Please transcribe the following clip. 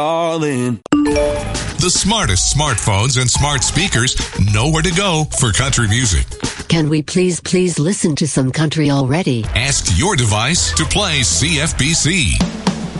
all in. The smartest smartphones and smart speakers know where to go for country music. Can we please listen to some country already? Ask your device to play CFBC.